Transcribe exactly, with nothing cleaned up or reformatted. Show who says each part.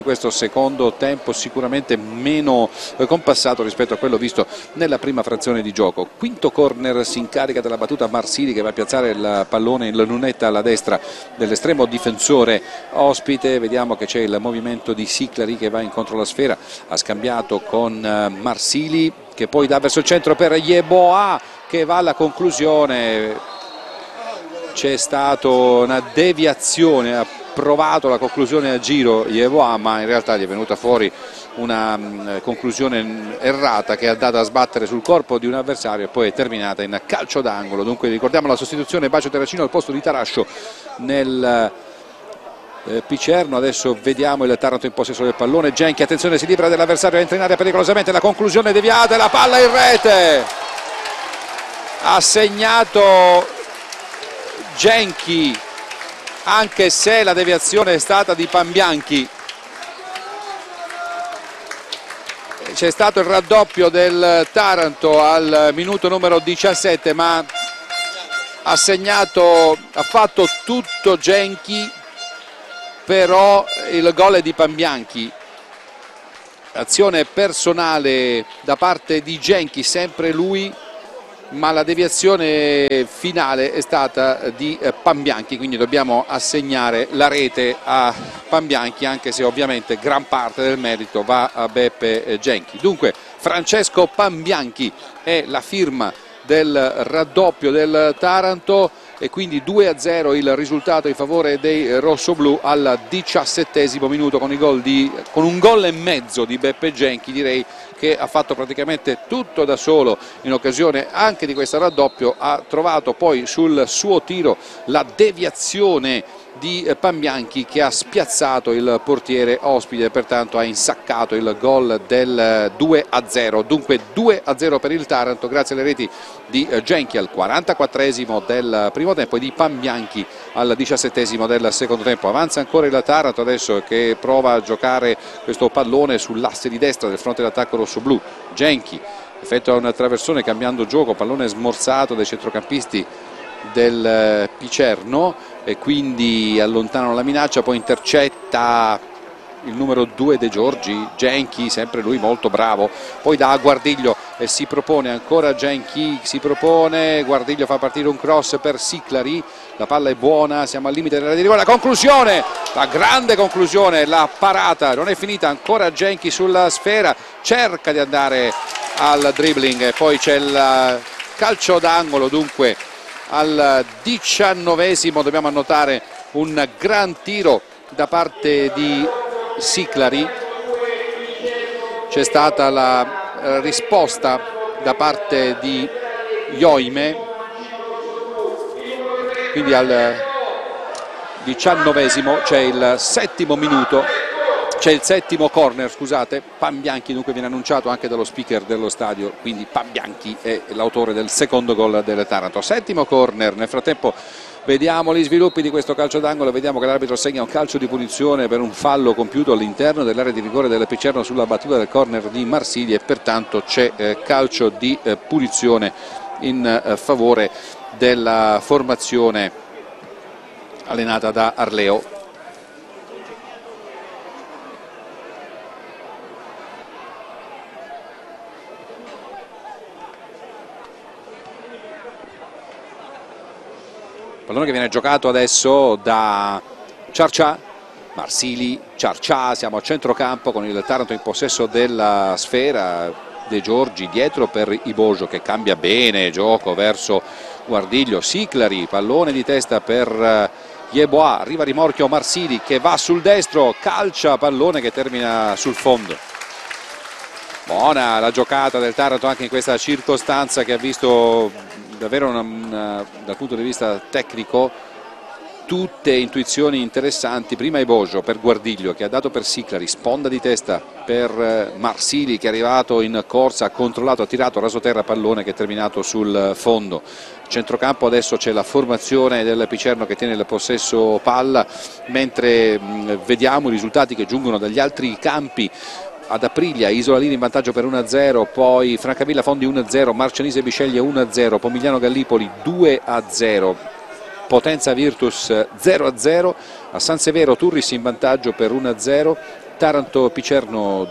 Speaker 1: Questo secondo tempo sicuramente meno eh, compassato rispetto a quello visto nella prima frazione di gioco. Quinto corner, si incarica della battuta Marsili, che va a piazzare il pallone in lunetta alla destra dell'estremo difensore ospite. Vediamo che c'è il movimento di Siclari che va incontro alla sfera, ha scambiato con eh, Marsili, che poi dà verso il centro per Yeboah, che va alla conclusione. C'è stata una deviazione, ha provato la conclusione a giro Yeboah, ma in realtà gli è venuta fuori una mh, conclusione errata che è andata a sbattere sul corpo di un avversario e poi è terminata in calcio d'angolo. Dunque ricordiamo la sostituzione Bacio Terracino al posto di Tarascio nel eh, Picerno. Adesso vediamo il Taranto in possesso del pallone. Genchi, attenzione, si libera dell'avversario, entra in area pericolosamente, la conclusione deviata e la palla in rete. Ha segnato Genchi, anche se la deviazione è stata di Pambianchi. C'è stato il raddoppio del Taranto al minuto numero diciassette, ma ha segnato, ha fatto tutto Genchi, però il gol è di Pambianchi. Azione personale da parte di Genchi, sempre lui, ma la deviazione finale è stata di Pambianchi, quindi dobbiamo assegnare la rete a Pambianchi, anche se ovviamente gran parte del merito va a Beppe Genchi. Dunque Francesco Pambianchi è la firma del raddoppio del Taranto e quindi due a zero il risultato in favore dei rossoblù al diciassettesimo minuto, con, i gol di, con un gol e mezzo di Beppe Genchi, direi che ha fatto praticamente tutto da solo in occasione anche di questo raddoppio. Ha trovato poi sul suo tiro la deviazione di Pambianchi, che ha spiazzato il portiere ospite, pertanto ha insaccato il gol del due a zero. Dunque due a zero per il Taranto grazie alle reti di Genchi al quarantaquattresimo del primo tempo e di Pambianchi al diciassettesimo del secondo tempo. Avanza ancora il Taranto adesso, che prova a giocare questo pallone sull'asse di destra del fronte d'attacco rossoblù. Genchi effettua un traversone cambiando gioco, pallone smorzato dai centrocampisti del Picerno e quindi allontanano la minaccia, poi intercetta il numero due De Giorgi. Genchi, sempre lui molto bravo, poi dà a Guardiglio e si propone ancora Genchi, si propone, Guardiglio fa partire un cross per Siclari, la palla è buona, siamo al limite della di rigore, la conclusione, la grande conclusione, la parata, non è finita ancora. Genchi sulla sfera cerca di andare al dribbling e poi c'è il calcio d'angolo. Dunque al diciannovesimo dobbiamo annotare un gran tiro da parte di Siclari. C'è stata la risposta da parte di Ioime, quindi al diciannovesimo c'è il settimo minuto, c'è il settimo corner, scusate. Pambianchi dunque viene annunciato anche dallo speaker dello stadio, quindi Pambianchi è l'autore del secondo gol del Taranto. Settimo corner. Nel frattempo vediamo gli sviluppi di questo calcio d'angolo, vediamo che l'arbitro segna un calcio di punizione per un fallo compiuto all'interno dell'area di rigore del Picerno sulla battuta del corner di Marsili e pertanto c'è eh, calcio di eh, punizione in eh, favore della formazione allenata da Arleo. Pallone che viene giocato adesso da Ciarcià, Marsili, Ciarcià, siamo a centrocampo con il Taranto in possesso della sfera. De Giorgi dietro per Ibojo che cambia bene gioco verso Guardiglio. Siclari, pallone di testa per Yeboah, arriva rimorchio Marsili che va sul destro, calcia, pallone che termina sul fondo. Buona la giocata del Taranto anche in questa circostanza, che ha visto davvero una, una, dal punto di vista tecnico tutte intuizioni interessanti. Prima Ibojo per Guardiglio che ha dato per Siclari, sponda di testa per Marsili che è arrivato in corsa, ha controllato, ha tirato rasoterra, pallone che è terminato sul fondo. Centrocampo adesso c'è la formazione del Picerno che tiene il possesso palla, mentre mh, vediamo i risultati che giungono dagli altri campi. Ad Aprilia, Isolalini in vantaggio per uno a zero, poi Francavilla Fondi uno a zero, Marcianise Bisceglie uno a zero, Pomigliano Gallipoli due a zero, Potenza Virtus zero a zero, a San Severo Turris in vantaggio per uno a zero, Taranto Picerno